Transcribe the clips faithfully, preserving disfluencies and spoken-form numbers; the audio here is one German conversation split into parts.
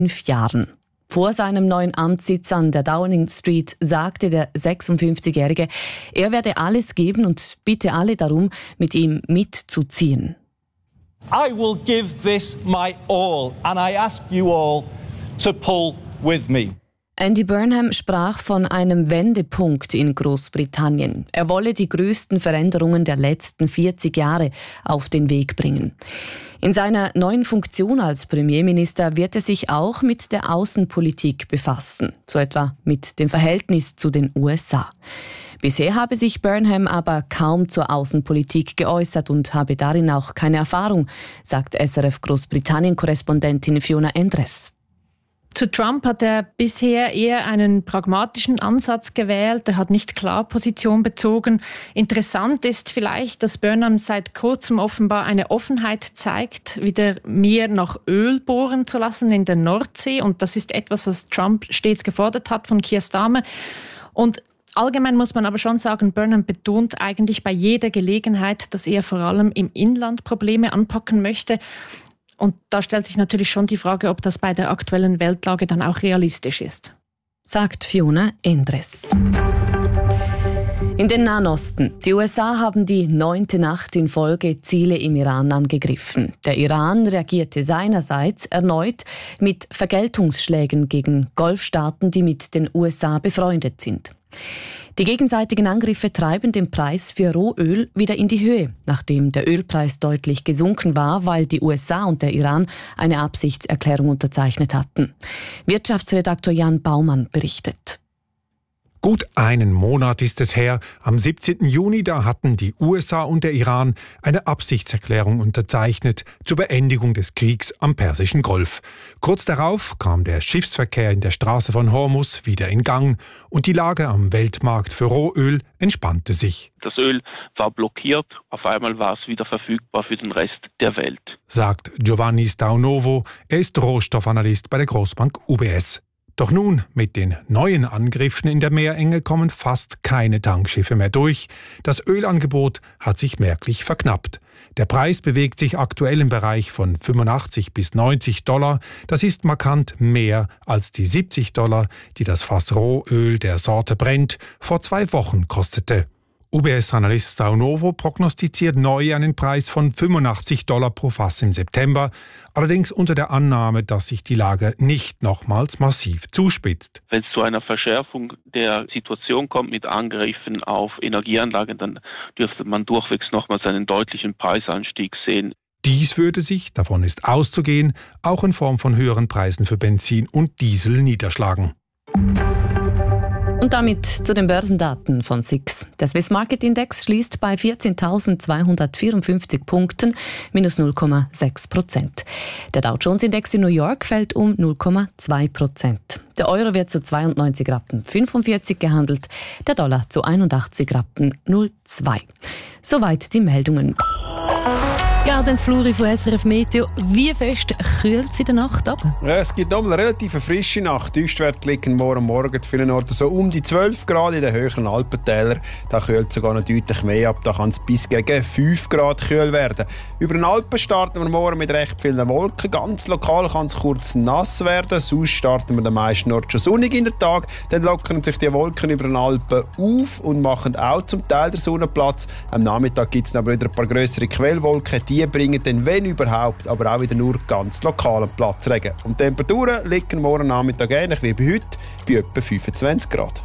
fünf Jahren. Vor seinem neuen Amtssitz an der Downing Street sagte der sechsundfünfzigjährige, er werde alles geben und bitte alle darum, mit ihm mitzuziehen. I will give this my all and I ask you all to pull with me. Andy Burnham sprach von einem Wendepunkt in Großbritannien. Er wolle die größten Veränderungen der letzten vierzig Jahre auf den Weg bringen. In seiner neuen Funktion als Premierminister wird er sich auch mit der Außenpolitik befassen, so etwa mit dem Verhältnis zu den U S A. Bisher habe sich Burnham aber kaum zur Außenpolitik geäußert und habe darin auch keine Erfahrung, sagt S R F-Großbritannien-Korrespondentin Fiona Endres. Zu Trump hat er bisher eher einen pragmatischen Ansatz gewählt. Er hat nicht klar Position bezogen. Interessant ist vielleicht, dass Burnham seit kurzem offenbar eine Offenheit zeigt, wieder mehr nach Öl bohren zu lassen in der Nordsee. Und das ist etwas, was Trump stets gefordert hat von Keir Starmer. Und allgemein muss man aber schon sagen, Burnham betont eigentlich bei jeder Gelegenheit, dass er vor allem im Inland Probleme anpacken möchte. Und da stellt sich natürlich schon die Frage, ob das bei der aktuellen Weltlage dann auch realistisch ist. Sagt Fiona Endres. In den Nahen Osten. Die U S A haben die neunte Nacht in Folge Ziele im Iran angegriffen. Der Iran reagierte seinerseits erneut mit Vergeltungsschlägen gegen Golfstaaten, die mit den U S A befreundet sind. Die gegenseitigen Angriffe treiben den Preis für Rohöl wieder in die Höhe, nachdem der Ölpreis deutlich gesunken war, weil die U S A und der Iran eine Absichtserklärung unterzeichnet hatten. Wirtschaftsredaktor Jan Baumann berichtet. Gut einen Monat ist es her. Am siebzehnten Juni, da hatten die U S A und der Iran eine Absichtserklärung unterzeichnet zur Beendigung des Kriegs am Persischen Golf. Kurz darauf kam der Schiffsverkehr in der Straße von Hormuz wieder in Gang und die Lage am Weltmarkt für Rohöl entspannte sich. Das Öl war blockiert, auf einmal war es wieder verfügbar für den Rest der Welt. Sagt Giovanni Staunovo, er ist Rohstoffanalyst bei der Großbank U B S. Doch nun, mit den neuen Angriffen in der Meerenge kommen fast keine Tankschiffe mehr durch. Das Ölangebot hat sich merklich verknappt. Der Preis bewegt sich aktuell im Bereich von fünfundachtzig bis neunzig Dollar. Das ist markant mehr als die siebzig Dollar, die das Fass Rohöl der Sorte Brent vor zwei Wochen kostete. U B S-Analyst Staunovo prognostiziert neu einen Preis von fünfundachtzig Dollar pro Fass im September, allerdings unter der Annahme, dass sich die Lage nicht nochmals massiv zuspitzt. Wenn es zu einer Verschärfung der Situation kommt mit Angriffen auf Energieanlagen, dann dürfte man durchwegs nochmals einen deutlichen Preisanstieg sehen. Dies würde sich, davon ist auszugehen, auch in Form von höheren Preisen für Benzin und Diesel niederschlagen. Und damit zu den Börsendaten von S I X. Der Swiss Market Index schließt bei vierzehntausendzweihundertvierundfünfzig Punkten, minus null Komma sechs Prozent. Der Dow Jones Index in New York fällt um null Komma zwei Prozent. Der Euro wird zu zweiundneunzig Rappen fünfundvierzig gehandelt, der Dollar zu einundachtzig Rappen null Komma zwei. Soweit die Meldungen. Gaudenz Fluri von S R F Meteo. Wie fest kühlt es in der Nacht ab? Ja, es gibt noch eine relativ frische Nacht. Die Höchstwerte liegen morgen Morgen zu vielen Orten so um die zwölf Grad in den höheren Alpentälern. Da kühlt es sogar noch deutlich mehr ab. Da kann es bis gegen fünf Grad kühl werden. Über den Alpen starten wir morgen mit recht vielen Wolken. Ganz lokal kann es kurz nass werden. Sonst starten wir den meisten Orten schon sonnig in den Tag. Dann lockern sich die Wolken über den Alpen auf und machen auch zum Teil der Sonne Platz. Am Nachmittag gibt es aber wieder ein paar grössere Quellwolken. Die bringen dann, wenn überhaupt, aber auch wieder nur ganz lokalen Platzregen. Und die Temperaturen liegen morgen Nachmittag ähnlich wie bei heute, bei etwa fünfundzwanzig Grad.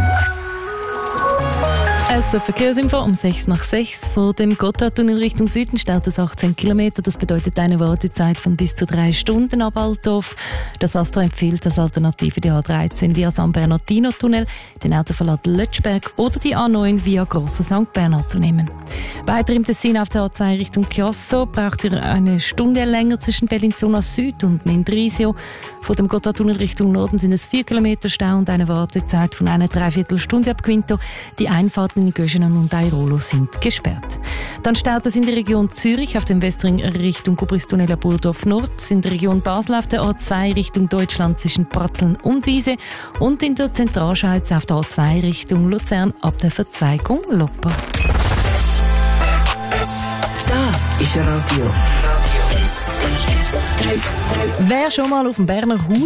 Also Verkehrsinfo um sechs nach sechs. Vor dem Gotthardtunnel Richtung Süden staut es achtzehn Kilometer. Das bedeutet eine Wartezeit von bis zu drei Stunden ab Altdorf. Das Astra empfiehlt als Alternative die A dreizehn via San Bernardino-Tunnel, den Autoverlad Lötschberg oder die A neun via Grosser Sankt Bernhard zu nehmen. Weiter im Tessin auf der A zwei Richtung Chiasso braucht ihr eine Stunde länger zwischen Bellinzona Süd und Mendrisio. Vor dem Gotthardtunnel Richtung Norden sind es vier Kilometer Stau und eine Wartezeit von einer Dreiviertelstunde ab Quinto. Die Einfahrten in Göschenen und Airolo sind gesperrt. Dann staut es in der Region Zürich auf dem Westring Richtung Kubristunnel Burdorf Nord, in der Region Basel auf der A zwei Richtung Deutschland zwischen Pratteln und Wiese und in der Zentralschweiz auf der A zwei Richtung Luzern ab der Verzweigung Lopper. Das ist Radio S R F. Wer schon mal auf dem Berner Haus